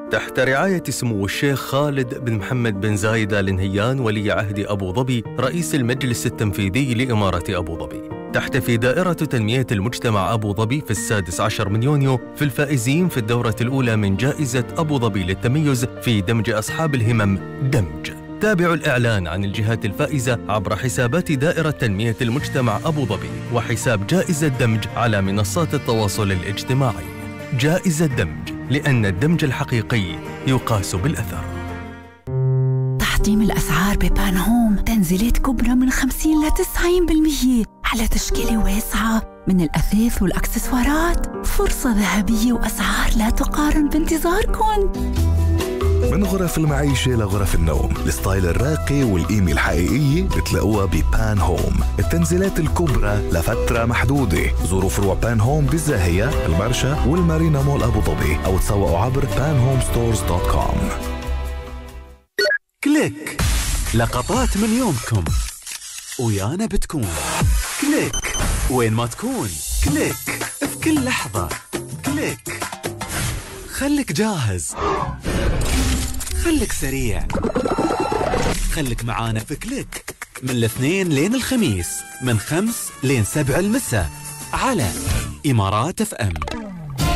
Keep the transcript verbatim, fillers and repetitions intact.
تحت رعاية سمو الشيخ خالد بن محمد بن زايد آل نهيان ولي عهد أبو ظبي رئيس المجلس التنفيذي لإمارة أبو ظبي، تحتفي دائرة تنمية المجتمع أبو ظبي في السادس عشر من يونيو في الفائزين في الدورة الأولى من جائزة أبو ظبي للتميز في دمج أصحاب الهمم دمج. تابعوا الإعلان عن الجهات الفائزة عبر حسابات دائرة تنمية المجتمع أبو ظبي وحساب جائزة دمج على منصات التواصل الاجتماعي. جائزة دمج، لأن الدمج الحقيقي يقاس بالأثر. تحطيم الأسعار ببان هوم، تنزيلات كبرى من خمسين إلى تسعين بالمئة على تشكيلة واسعة من الأثاث والأكسسوارات. فرصة ذهبية وأسعار لا تقارن بانتظاركم. من غرف المعيشة لغرف النوم، الستايل الراقي والقيمة الحقيقية بتلاقوها ببان هوم. التنزيلات الكبرى لفترة محدودة. زوروا فروع بان هوم بالزاهية، المرشا والمارينا مول أبو ظبي، أو تسوقوا عبر بان هوم ستورز دوت كوم. كليك، لقطات من يومكم ويانا بتكون. كليك وين ما تكون، كليك في كل لحظة. كليك، خليك جاهز، خليك سريع، خليك معانا في كليك من الاثنين لين الخميس من خمس لين سبع المساء على إمارات اف ام.